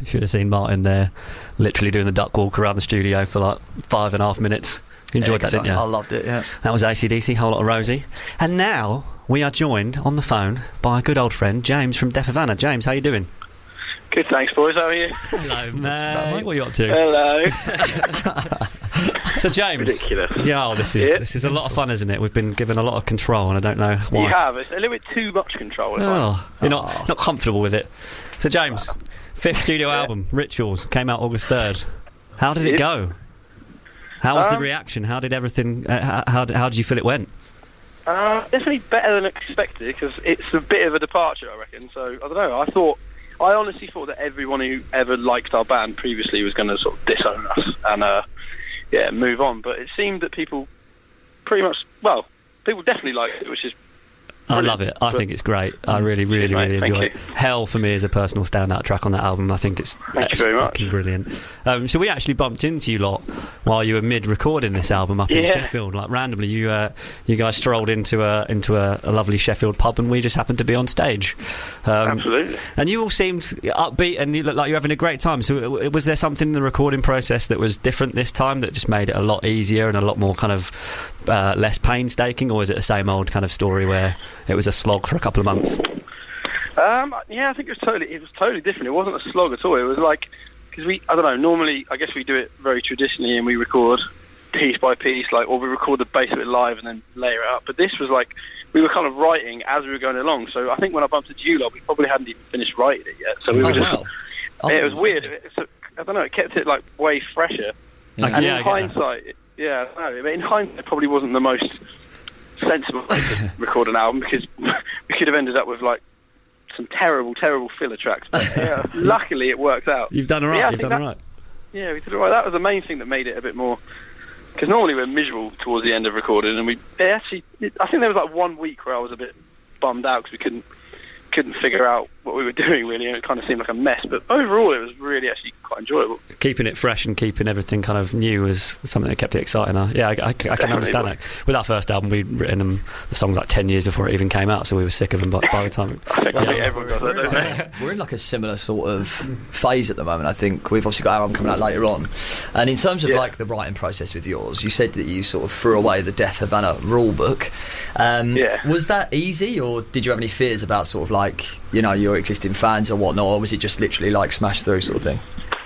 should have seen Martin there, literally doing the duck walk around the studio for like 5.5 minutes. You enjoyed that, didn't you? I loved it, yeah. That was AC/DC, Whole Lot of Rosie. And now we are joined on the phone by a good old friend, James from Deaf Havana. James, how you doing? Good, thanks, boys. How are you? Hello, mate. What are you up to? Hello. So, James. Ridiculous. Yeah, this is a lot of fun, isn't it? We've been given a lot of control, and I don't know why. You have. It's a little bit too much control. You're not comfortable with it. So, James, fifth studio album, Rituals, came out August 3rd. How did it go? How was the reaction? How did everything? How did you feel it went? Definitely better than expected, because it's a bit of a departure, I reckon. So I don't know. I honestly thought that everyone who ever liked our band previously was going to sort of disown us and move on. But it seemed that people people definitely liked it, which is. I love it. I think it's great. I really enjoy it. Hell, for me, is a personal standout track on that album. I think it's fucking brilliant. So we actually bumped into you lot while you were mid-recording this album up in Sheffield. Like randomly, you guys strolled into a lovely Sheffield pub, and we just happened to be on stage. Absolutely. And you all seemed upbeat, and you looked like you were having a great time. So was there something in the recording process that was different this time that just made it a lot easier and a lot more kind of less painstaking, or was it the same old kind of story where it was a slog for a couple of months? I think it was totally different. It wasn't a slog at all. It was like, because I don't know, normally I guess we do it very traditionally and we record piece by piece, or we record the bass of it live and then layer it up. But this was like, we were kind of writing as we were going along. So I think when I bumped into you lot, we probably hadn't even finished writing it yet. So we were just... Wow. It was weird. I don't know, it kept it like way fresher. Yeah. And in hindsight, in hindsight, it probably wasn't the most sensible way to record an album, because we could have ended up with like some terrible filler tracks, but luckily it worked out. You've done all right. Yeah, we did all right. That was the main thing that made it a bit more, because normally we're miserable towards the end of recording, and I think there was like 1 week where I was a bit bummed out because we couldn't figure out what we were doing, really, and it kind of seemed like a mess. But overall, it was really actually quite enjoyable. Keeping it fresh and keeping everything kind of new was something that kept it exciting. I can understand that. With our first album, we'd written the songs like 10 years before it even came out, so we were sick of them by the time. I think everyone got that, don't they? We're in like a similar sort of phase at the moment. I think we've obviously got our album coming out later on, and in terms of like the writing process with yours, you said that you sort of threw away the Deaf Havana rule book. Was that easy, or did you have any fears about sort of like, you know, your existing fans or whatnot, or was it just literally like smash through sort of thing?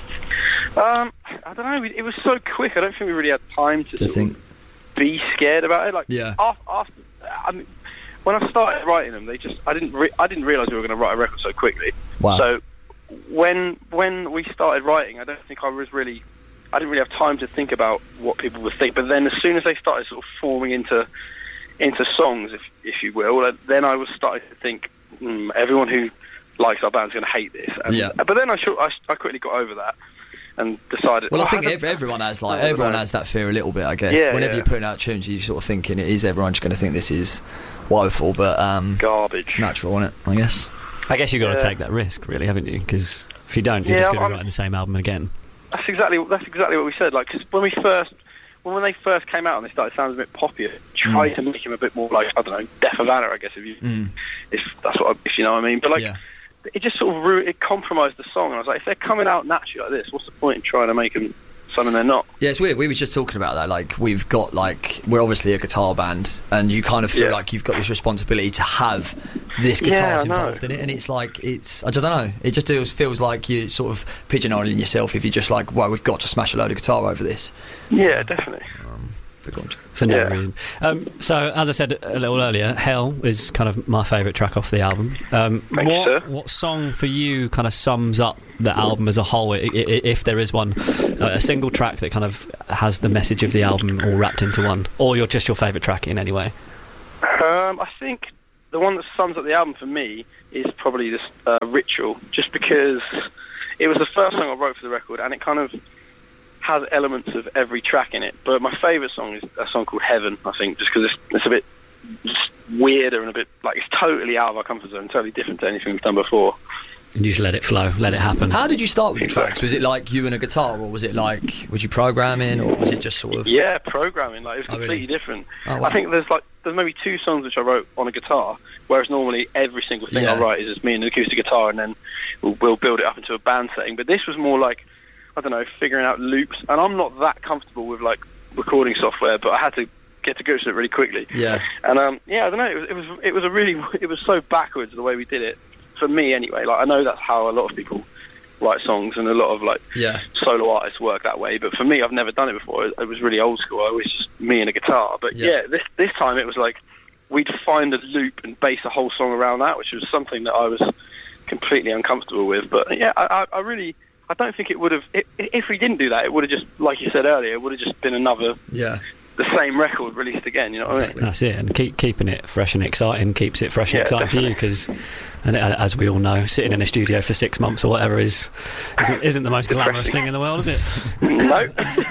I don't know. It was so quick. I don't think we really had time to think, be scared about it. Like, after, when I started writing them, I didn't realise we were going to write a record so quickly. Wow. So when we started writing, I didn't really have time to think about what people would think. But then, as soon as they started sort of forming into songs, if you will, then I was starting to think, everyone who likes our band's going to hate this. But then I quickly got over that and decided... Well, I think everyone has that fear a little bit, I guess. Whenever you're putting out tunes, you're sort of thinking, is everyone just going to think this is woeful? But garbage. It's natural, isn't it, I guess? I guess you've got to take that risk, really, haven't you? Because if you don't, you're just going to be writing the same album again. That's exactly what we said. Like, because when they first came out and they started sounding a bit poppier, try to make him a bit more like, I don't know, Deaf Havana, I guess, if you know what I mean. But like, it just sort of it compromised the song. And I was like, if they're coming out naturally like this, what's the point in trying to make them something they're not? Yeah, it's weird. We were just talking about that. Like, we're obviously a guitar band, and you kind of feel like you've got this responsibility to have this guitars involved in it, and it's like, I don't know, it just feels like you're sort of pigeonholing yourself if you're just like, well, we've got to smash a load of guitar over this. Yeah, definitely. For no reason. So, as I said a little earlier, Hell is kind of my favourite track off the album. What song for you kind of sums up the album as a whole, if there is one? A single track that kind of has the message of the album all wrapped into one, or your favourite track in any way? I think the one that sums up the album for me is probably this Ritual, just because it was the first song I wrote for the record, and it kind of has elements of every track in it. But my favourite song is a song called Heaven, I think, just because it's a bit just weirder and a bit like, it's totally out of our comfort zone, totally different to anything we've done before. And you just let it flow, let it happen. How did you start with the tracks? Was it like you and a guitar, or was it like, was you programming, or was it just sort of... Yeah, programming, like, it was completely different. Oh, wow. I think there's like, there's maybe 2 songs which I wrote on a guitar, whereas normally every single thing I write is just me and an acoustic guitar, and then we'll build it up into a band setting. But this was more like, I don't know, figuring out loops, and I'm not that comfortable with like recording software, but I had to get to grips with it really quickly. Yeah. And I don't know, it was so backwards the way we did it, for me anyway. Like, I know that's how a lot of people write songs, and a lot of like solo artists work that way, but for me, I've never done it before. It was really old school. I was just me and a guitar. But this time it was like we'd find a loop and base a whole song around that, which was something that I was completely uncomfortable with. But yeah, I don't think it would have, if we didn't do that, it would have just, like you said earlier, it would have just been another the same record released again, you know what I mean? That's it, and keeping it fresh and exciting keeps it fresh and exciting for you, because, and as we all know, sitting in a studio for 6 months or whatever isn't the most glamorous thing in the world, is it? No.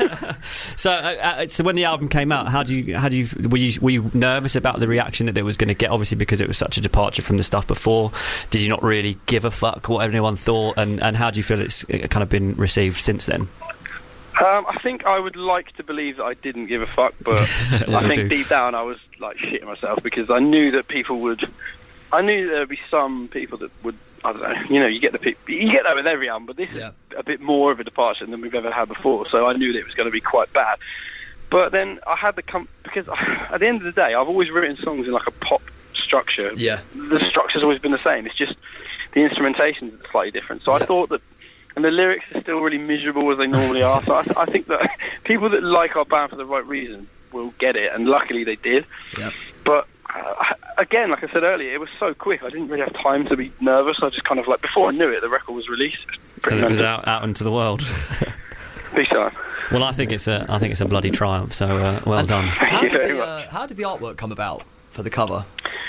So when the album came out, were you nervous about the reaction that it was going to get? Obviously, because it was such a departure from the stuff before. Did you not really give a fuck what anyone thought? And how do you feel it's kind of been received since then? I think I would like to believe that I didn't give a fuck, but I think deep down I was like shitting myself, because I knew that there would be some people that would, I don't know, you know, you get that with every album, but this is a bit more of a departure than we've ever had before, so I knew that it was going to be quite bad. But then I had because at the end of the day, I've always written songs in like a pop structure. Yeah. The structure's always been the same, it's just the instrumentation is slightly different. So I thought that, and the lyrics are still really miserable as they normally are. So I think that people that like our band for the right reason will get it, and luckily they did. Yeah. But again, like I said earlier, it was so quick. I didn't really have time to be nervous. I just kind of like, before I knew it, the record was released. And it was out into the world. Big time. Well, I think it's a bloody triumph. So well done. How did the artwork come about for the cover?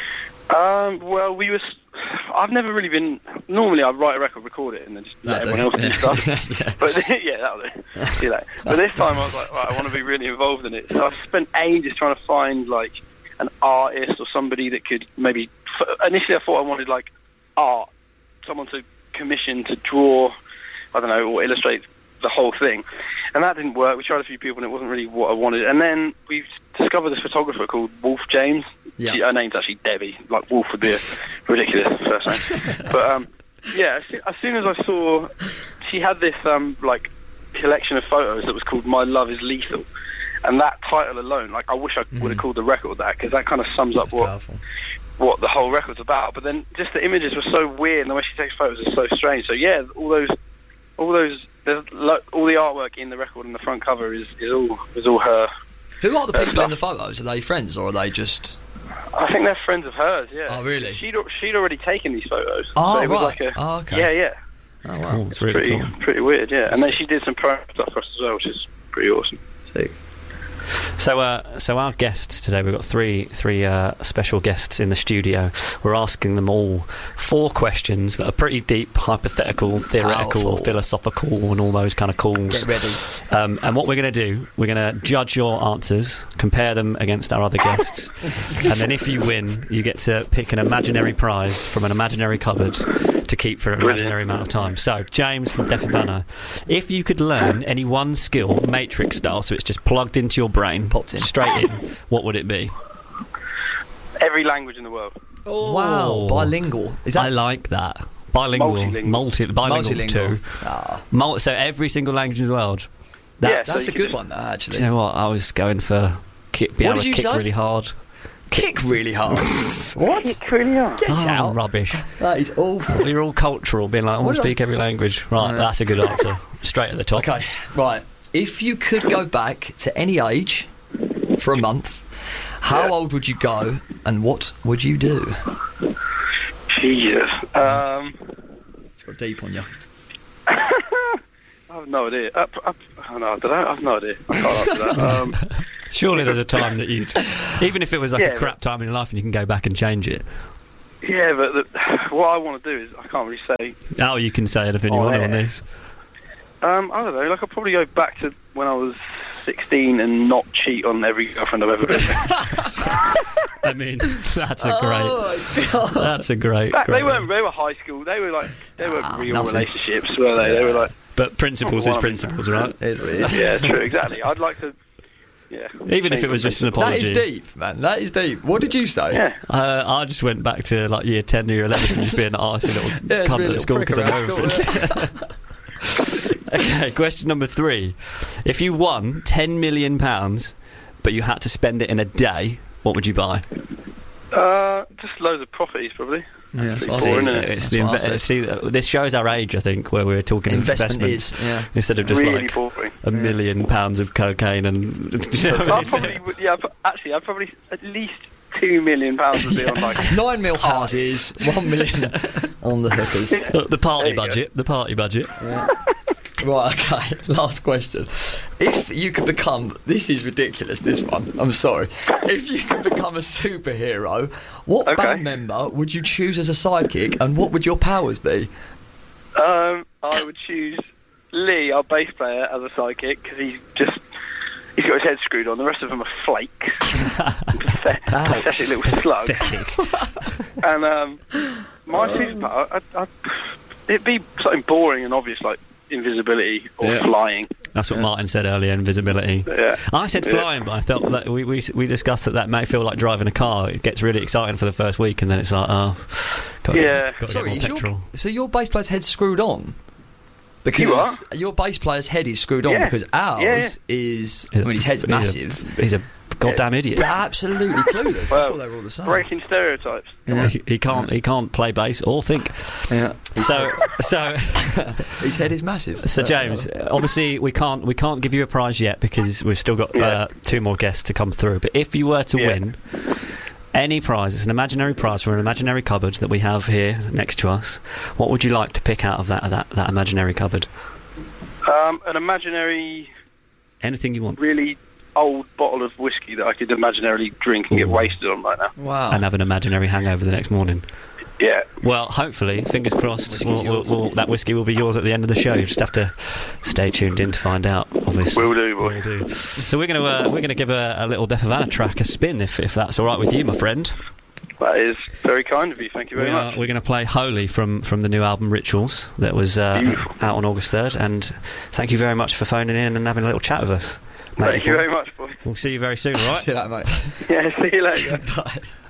Well, I've never really been. Normally, I write a record, record it, and then just let everyone else do stuff. But that'll do. But this time, I was like, right, I want to be really involved in it. So I spent ages trying to find like an artist or somebody that could maybe. Initially, I thought I wanted like art, someone to commission to draw, I don't know, or illustrate the whole thing, and that didn't work. We tried a few people, and it wasn't really what I wanted. And then we discovered this photographer called Wolf James. Yeah. Her name's actually Debbie. Like, Wolf would be a ridiculous first name. But as soon as I saw, she had this like collection of photos that was called "My Love Is Lethal," and that title alone, like, I wish I would have called the record that, because that kind of sums up what the whole record's about. But then just the images were so weird, and the way she takes photos is so strange. So yeah, all the artwork in the record and the front cover is all her. Who are the people in the photos? Are they friends, or are they just? I think they're friends of hers. Yeah. Oh, really? She'd already taken these photos. Oh, so it was right. Like okay. Yeah. That's cool. It's really cool. Pretty weird. Yeah. And then she did some promo stuff for us as well, which is pretty awesome. Sick. So our guests today, we've got three special guests in the studio. We're asking them all 4 questions that are pretty deep, hypothetical, theoretical, philosophical, and all those kind of calls. Get ready. And what we're going to do, we're going to judge your answers, compare them against our other guests, and then if you win, you get to pick an imaginary prize from an imaginary cupboard to keep for an imaginary amount of time. So, James from Deaf Havana, if you could learn any one skill, Matrix style, so it's just plugged into your brain, popped in straight in, what would it be? Every language in the world. Oh, wow, bilingual. I like that. Bilingual, bilinguals too. So every single language in the world. That's a good one, actually. Do you know what? I was going for kick really hard. Kick really hard. What? Kick really hard. Get out. Rubbish. That is awful. We're all cultural, being like, I want to speak every language. Right, that's a good answer. Straight at the top. Okay, right. If you could go back to any age for a month, how old would you go, and what would you do? Jesus. It's got deep on you. I have no idea. I have no idea. I can't answer that. Surely there's a time that you'd... Even if it was like a crap time in your life and you can go back and change it. Yeah, but what I want to do is... I can't really say... Oh, you can say anything you want on this. I don't know. Like, I'll probably go back to when I was 16 and not cheat on every girlfriend I've ever been with. I mean, that's a great... They were high school. They were real relationships, were they? They were like... But principles is principles, right? It is what it is. Yeah, true, exactly. I'd like to... Yeah. Even if it was just an apology. That is deep, man. That is deep. What did you say? Yeah. I just went back to like year 10, year 11 and just being an arsey little cunt at school because I know everything. Okay, question number 3. If you won £10 million, but you had to spend it in a day, what would you buy? Just loads of properties, probably. Yeah, this shows our age, I think, where we're talking investment instead of just really like boring. £1 million of cocaine and. I'd probably at least £2 million would be on like 9 mil houses, 1 million on the hookers. The party budget. The party budget. Yeah. Right, okay, last question. If you could become... This is ridiculous, this one. I'm sorry. If you could become a superhero, what band member would you choose as a sidekick, and what would your powers be? I would choose Lee, our bass player, as a sidekick, because he's got his head screwed on. The rest of them are flakes. Pathetic little slugs. And my superpower, it'd be something boring and obvious, like invisibility or flying. That's what Martin said earlier, invisibility. Yeah. I said flying, but I felt that we discussed that may feel like driving a car. It gets really exciting for the first week, and then it's like, got to get more petrol. So your bass player's head's screwed on? Because your bass player's head is screwed on, because ours is... I mean, his head's massive. He's a goddamn idiot. Absolutely clueless. Well, I thought they were all the same. Breaking stereotypes. Yeah. He can't play bass or think. Yeah. So his head is massive. So James, obviously we can't give you a prize yet because we've still got 2 more guests to come through. But if you were to win any prize, it's an imaginary prize from an imaginary cupboard that we have here next to us. What would you like to pick out of that imaginary cupboard? An imaginary. Anything you want. Really old bottle of whiskey that I could imaginarily drink and get wasted on right now. Wow. And have an imaginary hangover the next morning. Yeah. Well, hopefully, fingers crossed, that whiskey will be yours at the end of the show. You just have to stay tuned in to find out, obviously. Will do, boy. Will do. So we're gonna give a little Death Havana track a spin, if that's all right with you, my friend. That is very kind of you. Thank you very much. We're going to play Holy from the new album Rituals that was out on August 3rd. And thank you very much for phoning in and having a little chat with us. Thank you very much, boy. We'll see you very soon, all right? See you later, mate. Yeah, see you later. Bye.